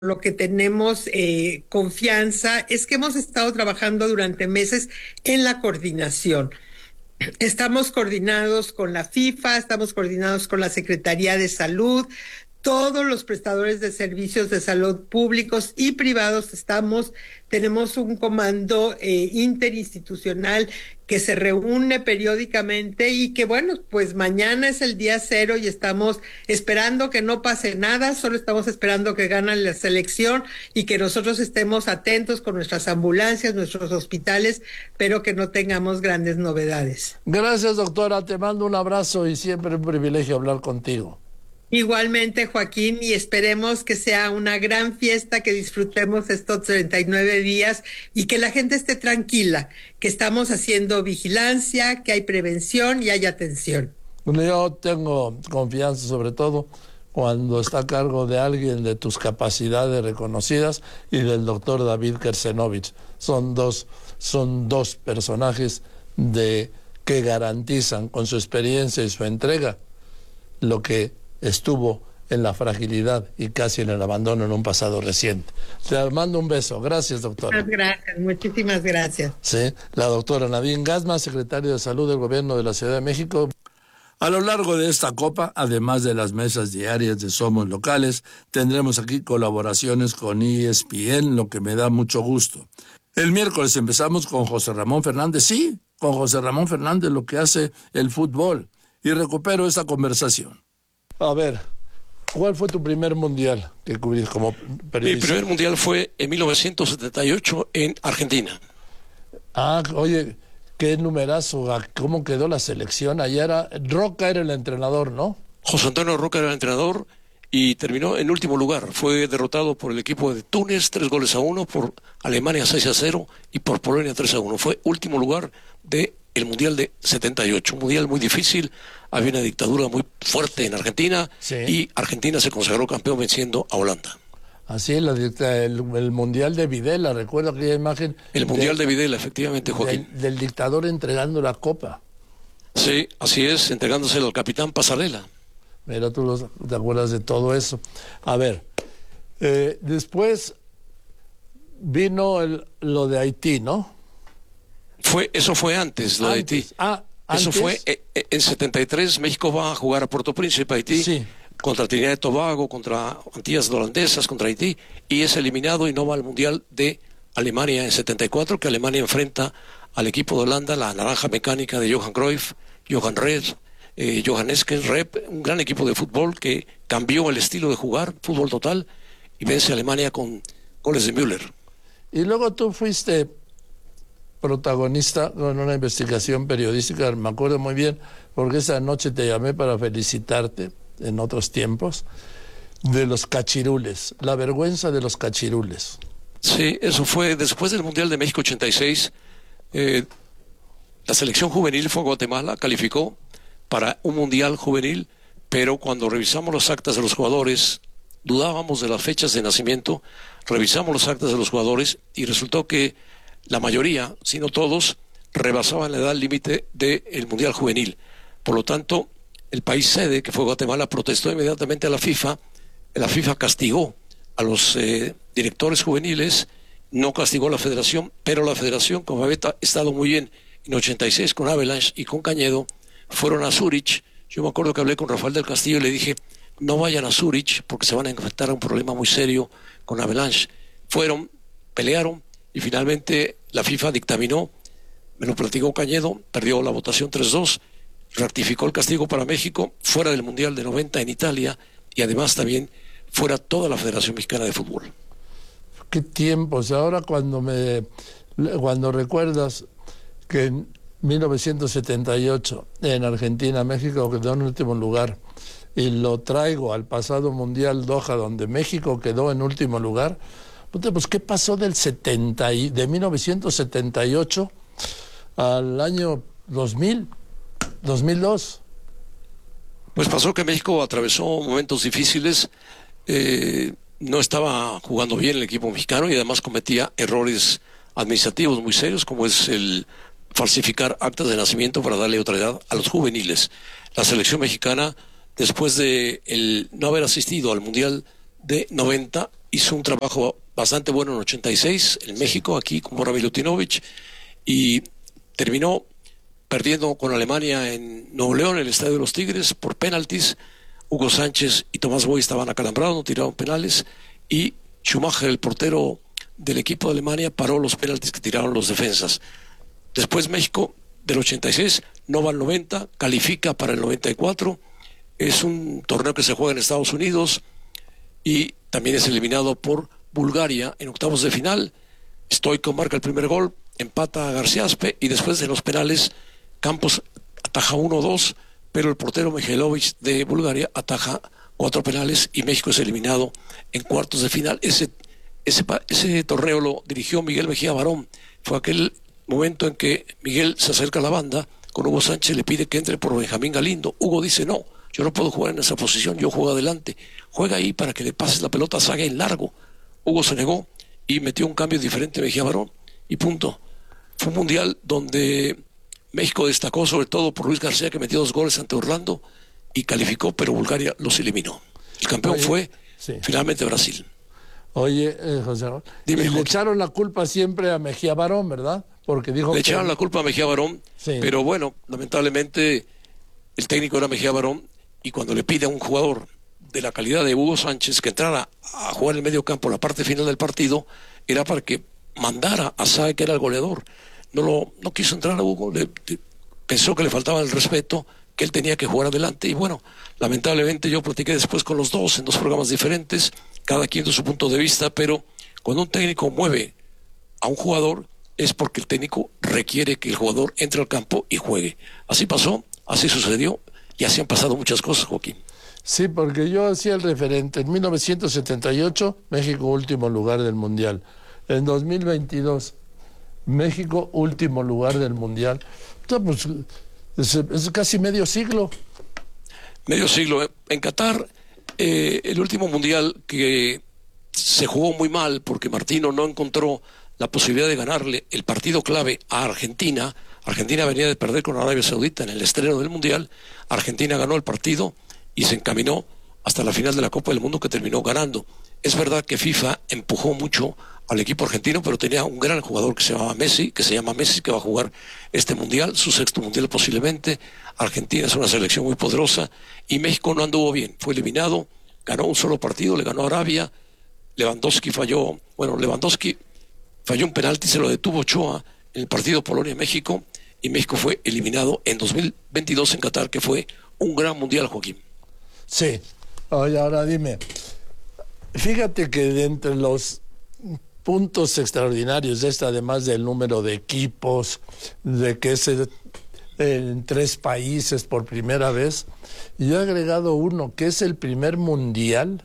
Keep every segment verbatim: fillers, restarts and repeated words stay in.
lo que tenemos eh, confianza es que hemos estado trabajando durante meses en la coordinación. Estamos coordinados con la FIFA, estamos coordinados con la Secretaría de Salud, todos los prestadores de servicios de salud públicos y privados estamos, tenemos un comando eh, interinstitucional que se reúne periódicamente y que bueno, pues mañana es el día cero y estamos esperando que no pase nada, solo estamos esperando que gane la selección y que nosotros estemos atentos con nuestras ambulancias, nuestros hospitales, pero que no tengamos grandes novedades. Gracias, doctora, te mando un abrazo y siempre un privilegio hablar contigo. Igualmente, Joaquín, y esperemos que sea una gran fiesta, que disfrutemos estos treinta y nueve días y que la gente esté tranquila, que estamos haciendo vigilancia, que hay prevención y hay atención. Bueno, yo tengo confianza sobre todo cuando está a cargo de alguien de tus capacidades reconocidas y del doctor David Kersenovich. Son dos, son dos personajes de, que garantizan con su experiencia y su entrega lo que estuvo en la fragilidad y casi en el abandono en un pasado reciente. Te mando un beso. Gracias, doctora. Muchas gracias, muchísimas gracias. Sí, la doctora Nadine Gasma, secretaria de Salud del Gobierno de la Ciudad de México. A lo largo de esta Copa, además de las mesas diarias de Somos Locales, tendremos aquí colaboraciones con E S P N, lo que me da mucho gusto. El miércoles empezamos con José Ramón Fernández, sí, con José Ramón Fernández, lo que hace el fútbol. Y recupero esta conversación. A ver, ¿cuál fue tu primer mundial que cubrís como periodista? Mi primer mundial fue en mil novecientos setenta y ocho en Argentina. Ah, oye, qué numerazo, ¿cómo quedó la selección? Allá era, Roca era el entrenador, ¿no? José Antonio Roca era el entrenador y terminó en último lugar. Fue derrotado por el equipo de Túnez, tres goles a uno, por Alemania seis a cero y por Polonia tres a uno. Fue último lugar de el Mundial de setenta y ocho, un mundial muy difícil, había una dictadura muy fuerte en Argentina, sí. Y Argentina se consagró campeón venciendo a Holanda. Así es, la, el, el Mundial de Videla, recuerdo aquella imagen. El Mundial de, de Videla, efectivamente, Joaquín. Del, del dictador entregando la copa. Sí, así es, entregándoselo al capitán Pasarela. Pero tú los, te acuerdas de todo eso. A ver, eh, después vino el, lo de Haití, ¿no? Fue, eso fue antes, lo antes. de Haití. Ah, eso ¿antes? fue eh, eh, en setenta y tres, México va a jugar a Puerto Príncipe, Haití, sí. Contra Trinidad y Tobago, contra Antillas Holandesas, contra Haití, y es eliminado y no va al Mundial de Alemania en setenta y cuatro, que Alemania enfrenta al equipo de Holanda, la naranja mecánica de Johan Cruyff, Johan Red, eh, Johan Esken, Rep, un gran equipo de fútbol que cambió el estilo de jugar, fútbol total, y vence a Alemania con goles de Müller. Y luego tú fuiste protagonista en una investigación periodística, me acuerdo muy bien, porque esa noche te llamé para felicitarte, en otros tiempos, de los cachirules, la vergüenza de los cachirules. Sí, eso fue después del Mundial de México ochenta y seis, eh, la selección juvenil fue a Guatemala, calificó para un Mundial juvenil, pero cuando revisamos las actas de los jugadores, dudábamos de las fechas de nacimiento, revisamos las actas de los jugadores y resultó que la mayoría, si no todos, rebasaban la edad límite del Mundial Juvenil. Por lo tanto, el país sede, que fue Guatemala, protestó inmediatamente a la FIFA. La FIFA castigó a los eh, directores juveniles, no castigó a la federación, pero la federación, como había estado muy bien en ochenta y seis con Avalanche y con Cañedo, fueron a Zúrich. Yo me acuerdo que hablé con Rafael del Castillo y le dije, no vayan a Zúrich porque se van a enfrentar a un problema muy serio con Avalanche. Fueron, pelearon, y finalmente la FIFA dictaminó, me lo platicó Cañedo, perdió la votación tres dos, ratificó el castigo para México, fuera del Mundial de noventa en Italia, y además también fuera toda la Federación Mexicana de Fútbol. Qué tiempos. Ahora cuando me cuando recuerdas que en mil novecientos setenta y ocho en Argentina, México quedó en último lugar, y lo traigo al pasado Mundial Doha, donde México quedó en último lugar. Pues, ¿qué pasó del setenta de mil novecientos setenta y ocho al año dos mil, dos mil dos? Pues pasó que México atravesó momentos difíciles, eh, no estaba jugando bien el equipo mexicano y además cometía errores administrativos muy serios, como es el falsificar actas de nacimiento para darle otra edad a los juveniles. La selección mexicana, después de el no haber asistido al Mundial de noventa, hizo un trabajo bastante bueno en ochenta y seis en México, aquí con Bora Milutinovic, y terminó perdiendo con Alemania en Nuevo León, en el Estadio de los Tigres, por penaltis. Hugo Sánchez y Tomás Boy estaban acalambrados, no tiraron penales, y Schumacher, el portero del equipo de Alemania, paró los penaltis que tiraron los defensas. Después México, del ochenta y seis, no va al noventa, califica para el noventa y cuatro, es un torneo que se juega en Estados Unidos, y también es eliminado por Bulgaria en octavos de final. Stoico marca el primer gol, empata a Garciaspe, y después de los penales Campos ataja uno dos, pero el portero Mihailovic de Bulgaria ataja cuatro penales y México es eliminado en cuartos de final. Ese, ese, ese torneo lo dirigió Miguel Mejía Barón. Fue aquel momento en que Miguel se acerca a la banda con Hugo Sánchez, le pide que entre por Benjamín Galindo. Hugo dice: no, yo no puedo jugar en esa posición, yo juego adelante, juega ahí para que le pases la pelota a Saga en largo. Hugo se negó y metió un cambio diferente Mejía Barón y punto. Fue un mundial donde México destacó sobre todo por Luis García, que metió dos goles ante Orlando y calificó, pero Bulgaria los eliminó. El campeón Oye, fue sí. finalmente Brasil. Oye, eh, José Ramón, Dime, y le Joaquín. echaron la culpa siempre a Mejía Barón, ¿verdad? Porque dijo le que... echaron la culpa a Mejía Barón, sí. pero bueno, lamentablemente el técnico era Mejía Barón, y cuando le pide a un jugador de la calidad de Hugo Sánchez que entrara a jugar en el medio campo la parte final del partido, era para que mandara a Sae, que era el goleador. No lo no quiso entrar a Hugo, le, le, pensó que le faltaba el respeto, que él tenía que jugar adelante, y bueno, lamentablemente yo platiqué después con los dos en dos programas diferentes, cada quien de su punto de vista, pero cuando un técnico mueve a un jugador es porque el técnico requiere que el jugador entre al campo y juegue. Así pasó, así sucedió, y así han pasado muchas cosas, Joaquín. Sí, porque yo hacía el referente. En mil novecientos setenta y ocho, México último lugar del Mundial. En dos mil veintidós, México último lugar del Mundial. Entonces, pues, es, es casi medio siglo. Medio siglo. En Qatar, eh, el último Mundial que se jugó muy mal porque Martino no encontró la posibilidad de ganarle el partido clave a Argentina. Argentina venía de perder con Arabia Saudita en el estreno del Mundial. Argentina ganó el partido y se encaminó hasta la final de la Copa del Mundo, que terminó ganando. Es verdad que FIFA empujó mucho al equipo argentino, pero tenía un gran jugador que se llamaba Messi, que se llama Messi, que va a jugar este Mundial, su sexto Mundial posiblemente. Argentina es una selección muy poderosa y México no anduvo bien, fue eliminado, ganó un solo partido, le ganó a Arabia. Lewandowski falló, bueno, Lewandowski falló un penalti, se lo detuvo Ochoa en el partido Polonia-México, y México fue eliminado en dos mil veintidós en Qatar, que fue un gran Mundial, Joaquín. Sí. Oye, ahora dime, fíjate que de entre los puntos extraordinarios de esta, además del número de equipos, de que es en tres países por primera vez, yo he agregado uno, que es el primer mundial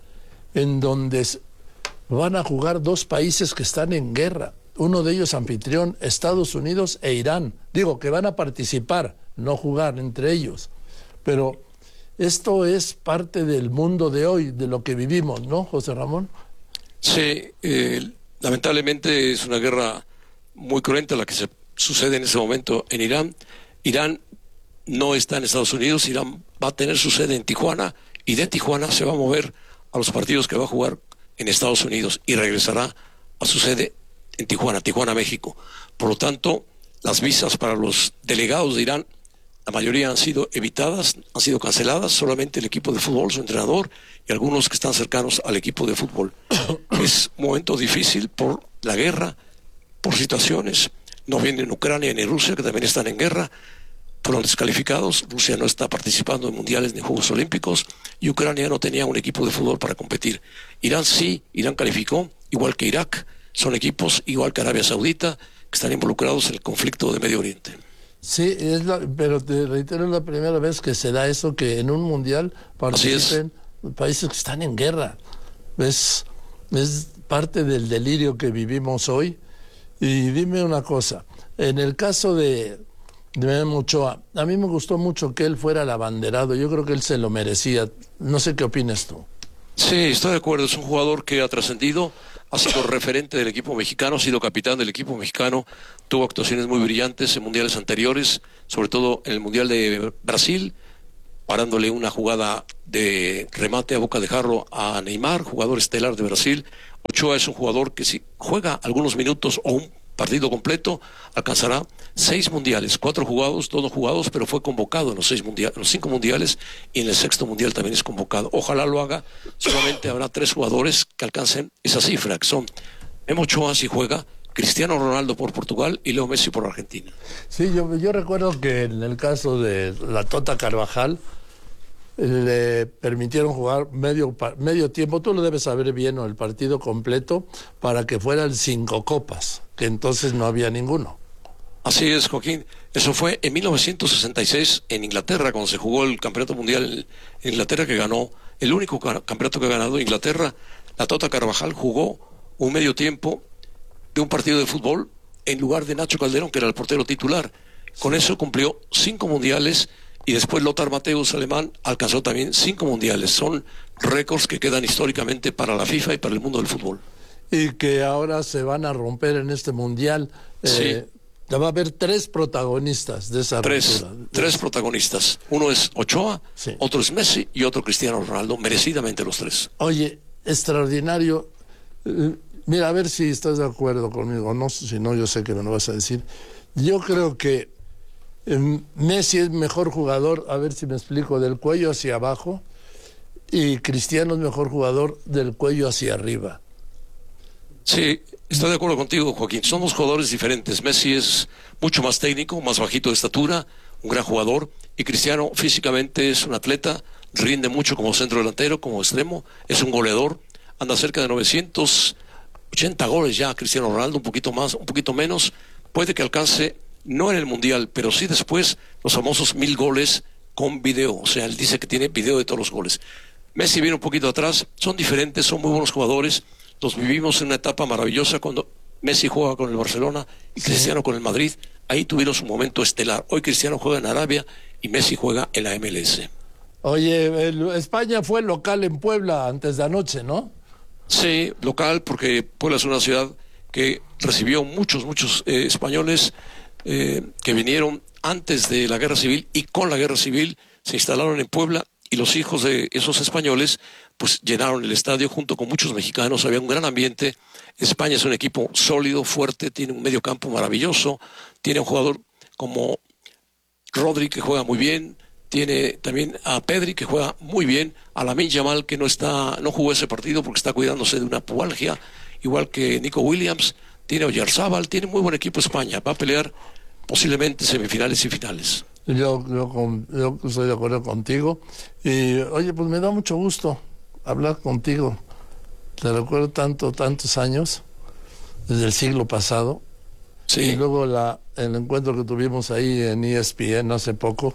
en donde van a jugar dos países que están en guerra. Uno de ellos anfitrión, Estados Unidos e Irán. Digo, que van a participar, no jugar entre ellos. Pero esto es parte del mundo de hoy, de lo que vivimos, ¿no, José Ramón? Sí, eh, lamentablemente es una guerra muy cruenta la que se sucede en ese momento en Irán. Irán no está en Estados Unidos, Irán va a tener su sede en Tijuana, y de Tijuana se va a mover a los partidos que va a jugar en Estados Unidos y regresará a su sede en Tijuana, Tijuana, México. Por lo tanto, las visas para los delegados de Irán, la mayoría han sido evitadas, han sido canceladas. Solamente el equipo de fútbol, su entrenador y algunos que están cercanos al equipo de fútbol. Es un momento difícil por la guerra, por situaciones. No vienen Ucrania ni Rusia, que también están en guerra. Fueron descalificados. Rusia no está participando en mundiales ni Juegos Olímpicos, y Ucrania no tenía un equipo de fútbol para competir. Irán sí, Irán calificó, igual que Irak. Son equipos, igual que Arabia Saudita, que están involucrados en el conflicto de Medio Oriente. Sí, es la, pero te reitero, es la primera vez que se da eso, que en un mundial participen países que están en guerra. Es, es parte del delirio que vivimos hoy. Y dime una cosa, en el caso de, de Memo Ochoa, a mí me gustó mucho que él fuera el abanderado. Yo creo que él se lo merecía. No sé qué opinas tú. Sí, estoy de acuerdo. Es un jugador que ha trascendido, ha sido referente del equipo mexicano, ha sido capitán del equipo mexicano, tuvo actuaciones muy brillantes en mundiales anteriores, sobre todo en el Mundial de Brasil. parándole una jugada de remate a boca de jarro a Neymar, jugador estelar de Brasil. Ochoa es un jugador que si juega algunos minutos o un partido completo, alcanzará seis mundiales, cuatro jugados, dos no jugados, pero fue convocado en los seis mundiales, en los cinco mundiales, y en el sexto mundial también es convocado. Ojalá lo haga. Solamente habrá tres jugadores que alcancen esa cifra, que son Memo Ochoa si juega, Cristiano Ronaldo por Portugal y Leo Messi por Argentina. Sí, yo, yo recuerdo que en el caso de la Tota Carvajal le permitieron jugar medio, medio tiempo, tú lo debes saber bien, o el partido completo, para que fueran cinco copas, que entonces no había ninguno. Así es, Joaquín. Eso fue en mil novecientos sesenta y seis en Inglaterra, cuando se jugó el Campeonato Mundial en Inglaterra, que ganó, el único campeonato que ha ganado Inglaterra. La Tota Carvajal jugó un medio tiempo de un partido de fútbol en lugar de Nacho Calderón, que era el portero titular. Con eso cumplió cinco mundiales. Y después Lothar Matthäus, alemán, alcanzó también cinco mundiales. Son récords que quedan históricamente para la FIFA y para el mundo del fútbol. Y que ahora se van a romper en este mundial. Sí. Eh, va a haber tres protagonistas de esa Tres, ruptura. tres protagonistas. Uno es Ochoa, sí. Otro es Messi y otro Cristiano Ronaldo. Merecidamente los tres. Oye, extraordinario. Eh, mira, a ver si estás de acuerdo conmigo. No, si no, yo sé que me lo vas a decir. Yo creo que Messi es mejor jugador, a ver si me explico, del cuello hacia abajo, y Cristiano es mejor jugador del cuello hacia arriba. Sí, estoy de acuerdo contigo, Joaquín. Somos jugadores diferentes. Messi es mucho más técnico, más bajito de estatura, un gran jugador, y Cristiano físicamente es un atleta, rinde mucho como centro delantero, como extremo, es un goleador, anda cerca de novecientos ochenta goles ya. Cristiano Ronaldo un poquito más, un poquito menos, puede que alcance, no en el Mundial, pero sí después los famosos mil goles con video. O sea, él dice que tiene video de todos los goles. Messi viene un poquito atrás, son diferentes, son muy buenos jugadores. Los vivimos en una etapa maravillosa cuando Messi juega con el Barcelona y sí. Cristiano con el Madrid. Ahí tuvieron su momento estelar. Hoy Cristiano juega en Arabia y Messi juega en la M L S. Oye, el, España fue local en Puebla antes de anoche, ¿no? Sí, local, porque Puebla es una ciudad que recibió muchos, muchos eh, españoles eh, que vinieron antes de la Guerra Civil, y con la Guerra Civil se instalaron en Puebla, y los hijos de esos españoles pues llenaron el estadio junto con muchos mexicanos. Había un gran ambiente. España es un equipo sólido, fuerte, tiene un medio campo maravilloso, tiene un jugador como Rodri que juega muy bien, tiene también a Pedri que juega muy bien, a Lamine Yamal que no está, no jugó ese partido porque está cuidándose de una pubalgia, igual que Nico Williams, tiene a Oyarzábal, tiene muy buen equipo España, va a pelear posiblemente semifinales y finales. Yo, yo, yo estoy de acuerdo contigo, y oye, pues me da mucho gusto hablar contigo. Te recuerdo tanto, tantos años, desde el siglo pasado. Sí. Y luego la, el encuentro que tuvimos ahí en E S P N hace poco,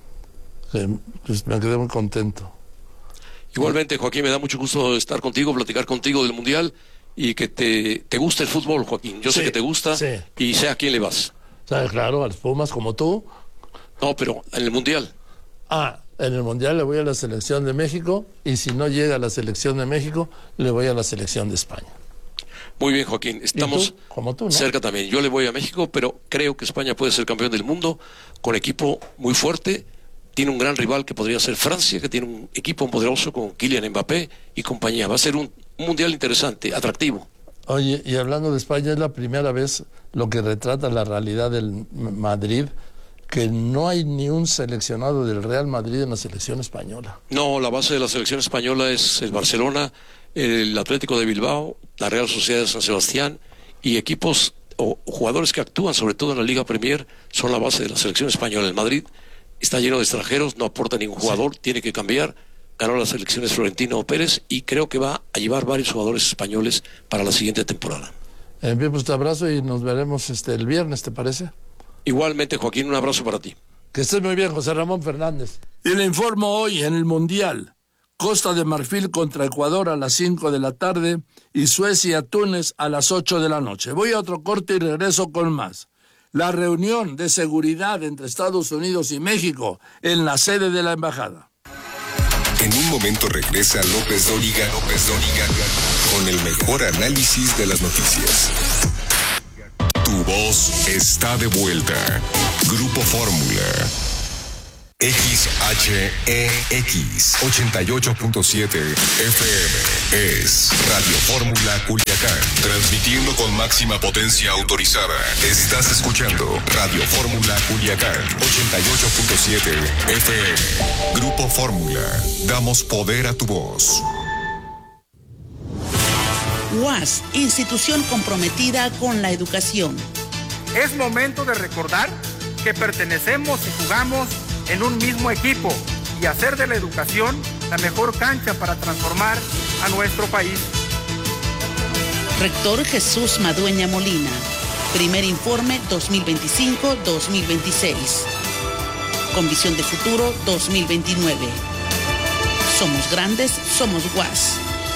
eh, pues me quedé muy contento. Igualmente, Joaquín, me da mucho gusto estar contigo, platicar contigo del Mundial, y que te, te guste el fútbol, Joaquín. Yo sí, sé que te gusta, sí. Y sé a quién le vas. ¿Sabes? Claro, a los Pumas como tú. No, pero en el Mundial. Ah, en el Mundial le voy a la selección de México, y si no llega a la selección de México, le voy a la selección de España. Muy bien, Joaquín, estamos tú? Como tú, ¿no? cerca también. Yo le voy a México, pero creo que España puede ser campeón del mundo, con equipo muy fuerte. Tiene un gran rival que podría ser Francia, que tiene un equipo poderoso con Kylian Mbappé y compañía. Va a ser un, un Mundial interesante, atractivo. Oye, y hablando de España, es la primera vez lo que retrata la realidad del Madrid, que no hay ni un seleccionado del Real Madrid en la selección española. No, la base de la selección española es el Barcelona, el Atlético de Bilbao, la Real Sociedad de San Sebastián, y equipos o jugadores que actúan sobre todo en la Liga Premier son la base de la selección española. El Madrid está lleno de extranjeros, no aporta ningún jugador, sí. Tiene que cambiar. Ganó las elecciones Florentino Pérez y creo que va a llevar varios jugadores españoles para la siguiente temporada. Eh, bien, pues te abrazo y nos veremos este el viernes, ¿te parece? Igualmente, Joaquín, un abrazo para ti. Que estés muy bien, José Ramón Fernández. Y le informo hoy en el Mundial: Costa de Marfil contra Ecuador a las cinco de la tarde y Suecia-Túnez a las ocho de la noche. Voy a otro corte y regreso con más. La reunión de seguridad entre Estados Unidos y México en la sede de la embajada. En un momento regresa López Dóriga, López Dóriga, con el mejor análisis de las noticias. Tu voz está de vuelta. Grupo Fórmula. X H E X ochenta y ocho punto siete F M es Radio Fórmula Culiacán, transmitiendo con máxima potencia autorizada. Estás escuchando Radio Fórmula Culiacán ochenta y ocho punto siete F M. Grupo Fórmula, damos poder a tu voz. U A S, institución comprometida con la educación. Es momento de recordar que pertenecemos y jugamos en un mismo equipo y hacer de la educación la mejor cancha para transformar a nuestro país. Rector Jesús Madueña Molina. Primer informe dos mil veinticinco dos mil veintiséis. Con visión de futuro dos mil veintinueve. Somos grandes, somos U A S.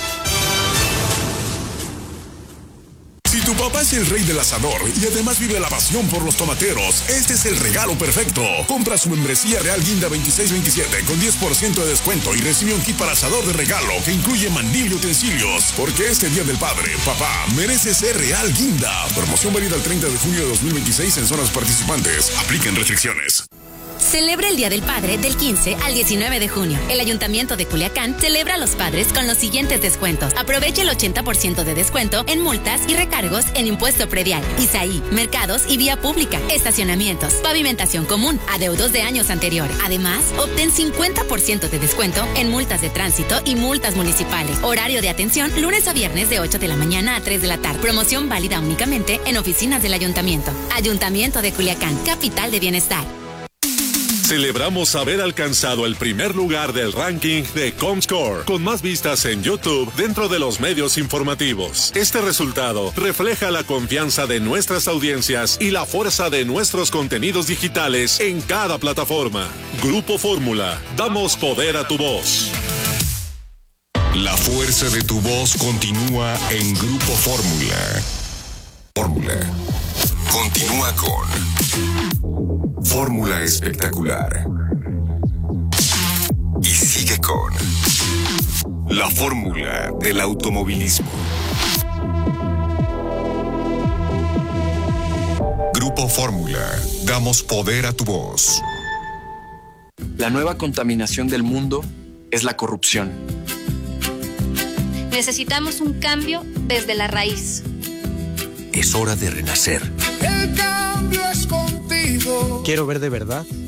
Si tu papá es el rey del asador y además vive la pasión por los tomateros, este es el regalo perfecto. Compra su membresía Real Guinda veintiséis veintisiete con diez por ciento de descuento y recibe un kit para asador de regalo que incluye mandil y utensilios. Porque este Día del Padre, papá, merece ser Real Guinda. Promoción válida el treinta de junio de dos mil veintiséis en zonas participantes. Apliquen restricciones. Celebra el Día del Padre del quince al diecinueve de junio. El Ayuntamiento de Culiacán celebra a los padres con los siguientes descuentos. Aprovecha el ochenta por ciento de descuento en multas y recargos en impuesto predial, Isaí, mercados y vía pública, estacionamientos, pavimentación común, adeudos de años anteriores. Además, obtén cincuenta por ciento de descuento en multas de tránsito y multas municipales. Horario de atención lunes a viernes de ocho de la mañana a tres de la tarde. Promoción válida únicamente en oficinas del Ayuntamiento. Ayuntamiento de Culiacán, capital de bienestar. Celebramos haber alcanzado el primer lugar del ranking de Comscore, con más vistas en YouTube dentro de los medios informativos. Este resultado refleja la confianza de nuestras audiencias y la fuerza de nuestros contenidos digitales en cada plataforma. Grupo Fórmula, damos poder a tu voz. La fuerza de tu voz continúa en Grupo Fórmula. Fórmula. Continúa con Fórmula Espectacular. Y sigue con la fórmula del automovilismo. Grupo Fórmula, damos poder a tu voz. La nueva contaminación del mundo es la corrupción. Necesitamos un cambio desde la raíz. Es hora de renacer. El cambio es contigo. Quiero ver de verdad